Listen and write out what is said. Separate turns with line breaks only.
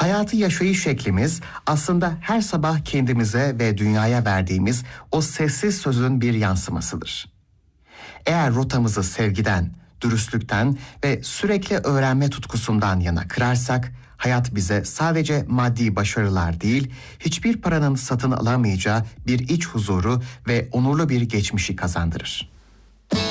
Hayatı yaşayış şeklimiz aslında her sabah kendimize ve dünyaya verdiğimiz o sessiz sözün bir yansımasıdır. Eğer rotamızı sevgiden, dürüstlükten ve sürekli öğrenme tutkusundan yana kırarsak, hayat bize sadece maddi başarılar değil, hiçbir paranın satın alamayacağı bir iç huzuru ve onurlu bir geçmişi kazandırır.